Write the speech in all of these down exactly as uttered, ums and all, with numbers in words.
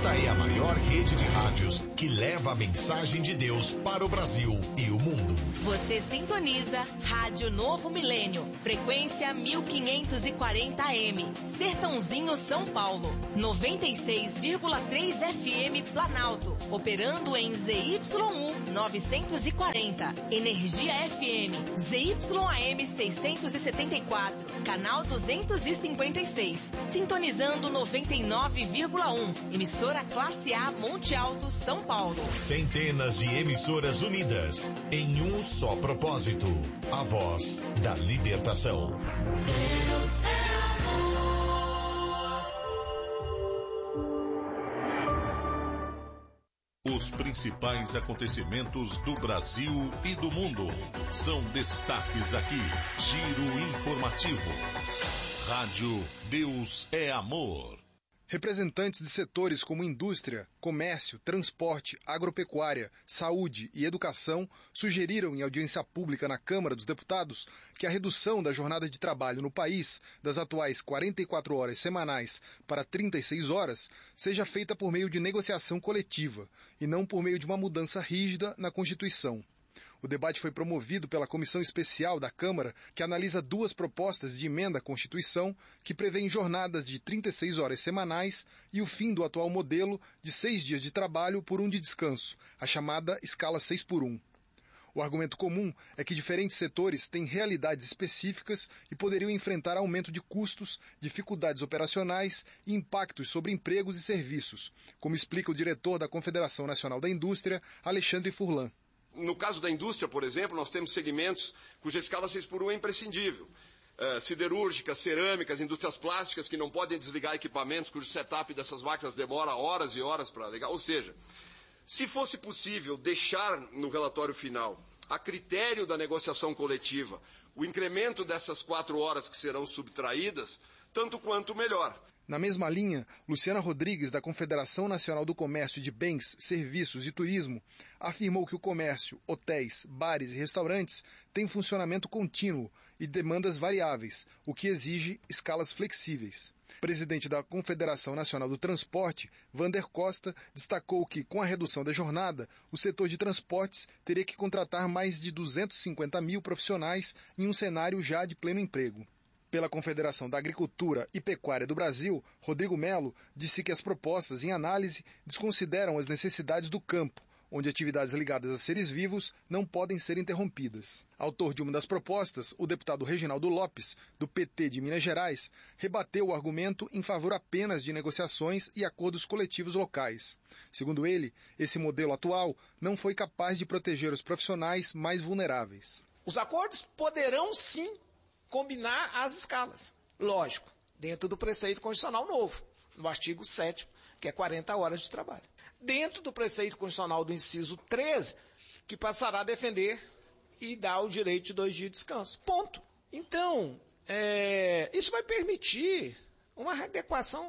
Esta é a maior rede de rádios que leva a mensagem de Deus para o Brasil e o mundo. Você sintoniza Rádio Novo Milênio, frequência mil quinhentos e quarenta A M, Sertãozinho, São Paulo, noventa e seis vírgula três F M Planalto, operando em Z Y U novecentos e quarenta, Energia F M, Z Y A M seiscentos e setenta e quatro, canal duzentos e cinquenta e seis, sintonizando noventa e nove vírgula um, emissora Classe A Monte Alto, São Paulo. Centenas de emissoras unidas em um só propósito, a voz da libertação. Deus é Os principais acontecimentos do Brasil e do mundo são destaques aqui. Giro informativo. Rádio Deus é Amor. Representantes de setores como indústria, comércio, transporte, agropecuária, saúde e educação sugeriram em audiência pública na Câmara dos Deputados que a redução da jornada de trabalho no país, das atuais quarenta e quatro horas semanais para trinta e seis horas, seja feita por meio de negociação coletiva e não por meio de uma mudança rígida na Constituição. O debate foi promovido pela Comissão Especial da Câmara, que analisa duas propostas de emenda à Constituição que prevêem jornadas de trinta e seis horas semanais e o fim do atual modelo de seis dias de trabalho por um de descanso, a chamada escala seis por um. O argumento comum é que diferentes setores têm realidades específicas e poderiam enfrentar aumento de custos, dificuldades operacionais e impactos sobre empregos e serviços, como explica o diretor da Confederação Nacional da Indústria, Alexandre Furlan. No caso da indústria, por exemplo, nós temos segmentos cuja escala seis por um é imprescindível. Uh, siderúrgicas, cerâmicas, indústrias plásticas que não podem desligar equipamentos cujo setup dessas máquinas demora horas e horas para ligar. Ou seja, se fosse possível deixar no relatório final, a critério da negociação coletiva, o incremento dessas quatro horas que serão subtraídas, tanto quanto melhor. Na mesma linha, Luciana Rodrigues, da Confederação Nacional do Comércio de Bens, Serviços e Turismo, afirmou que o comércio, hotéis, bares e restaurantes têm funcionamento contínuo e demandas variáveis, o que exige escalas flexíveis. O presidente da Confederação Nacional do Transporte, Vander Costa, destacou que, com a redução da jornada, o setor de transportes teria que contratar mais de duzentos e cinquenta mil profissionais em um cenário já de pleno emprego. Pela Confederação da Agricultura e Pecuária do Brasil, Rodrigo Melo disse que as propostas em análise desconsideram as necessidades do campo, onde atividades ligadas a seres vivos não podem ser interrompidas. Autor de uma das propostas, o deputado Reginaldo Lopes, do P T de Minas Gerais, rebateu o argumento em favor apenas de negociações e acordos coletivos locais. Segundo ele, esse modelo atual não foi capaz de proteger os profissionais mais vulneráveis. Os acordos poderão sim combinar as escalas. Lógico, dentro do preceito constitucional novo, no artigo sétimo, que é quarenta horas de trabalho. Dentro do preceito constitucional do inciso treze, que passará a defender e dar o direito de dois dias de descanso. Ponto. Então, é, isso vai permitir uma adequação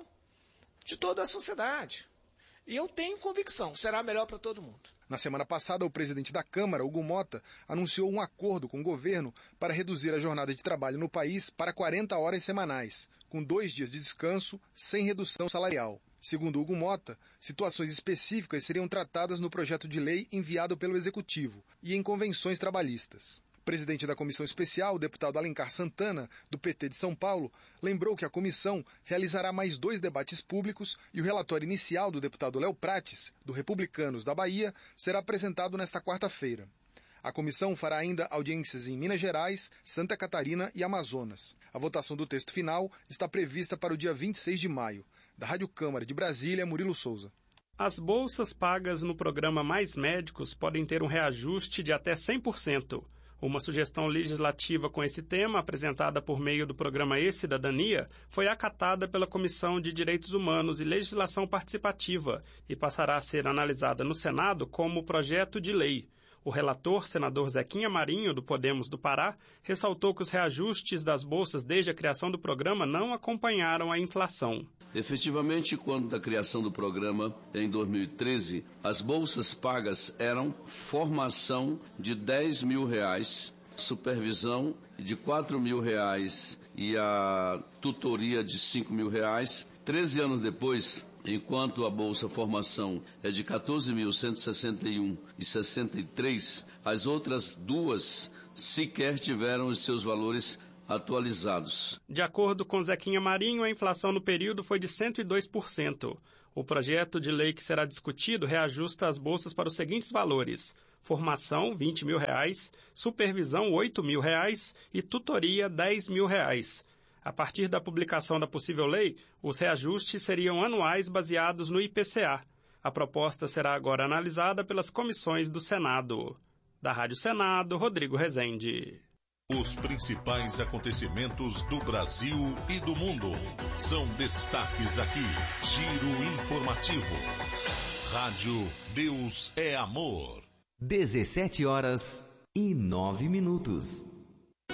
de toda a sociedade. E eu tenho convicção, será melhor para todo mundo. Na semana passada, o presidente da Câmara, Hugo Mota, anunciou um acordo com o governo para reduzir a jornada de trabalho no país para quarenta horas semanais, com dois dias de descanso, sem redução salarial. Segundo Hugo Mota, situações específicas seriam tratadas no projeto de lei enviado pelo Executivo e em convenções trabalhistas. O presidente da Comissão Especial, o deputado Alencar Santana, do P T de São Paulo, lembrou que a comissão realizará mais dois debates públicos e o relatório inicial do deputado Léo Prates, do Republicanos da Bahia, será apresentado nesta quarta-feira. A comissão fará ainda audiências em Minas Gerais, Santa Catarina e Amazonas. A votação do texto final está prevista para o dia vinte e seis de maio. Da Rádio Câmara de Brasília, Murilo Souza. As bolsas pagas no programa Mais Médicos podem ter um reajuste de até cem por cento. Uma sugestão legislativa com esse tema, apresentada por meio do programa E-Cidadania, foi acatada pela Comissão de Direitos Humanos e Legislação Participativa e passará a ser analisada no Senado como projeto de lei. O relator, senador Zequinha Marinho, do Podemos do Pará, ressaltou que os reajustes das bolsas desde a criação do programa não acompanharam a inflação. Efetivamente, quando da criação do programa, em dois mil e treze, as bolsas pagas eram formação de dez mil reais, supervisão de quatro mil reais e a tutoria de cinco mil reais. Treze anos depois, enquanto a Bolsa Formação é de quatorze mil cento e sessenta e um reais e sessenta e três centavos, as outras duas sequer tiveram os seus valores atualizados. De acordo com Zequinha Marinho, a inflação no período foi de cento e dois por cento. O projeto de lei que será discutido reajusta as bolsas para os seguintes valores: formação, vinte mil reais, supervisão, oito mil reais e tutoria, dez mil reais. A partir da publicação da possível lei, os reajustes seriam anuais baseados no I P C A. A proposta será agora analisada pelas comissões do Senado. Da Rádio Senado, Rodrigo Rezende. Os principais acontecimentos do Brasil e do mundo são destaques aqui. Giro informativo. Rádio Deus é Amor. dezessete horas e nove minutos.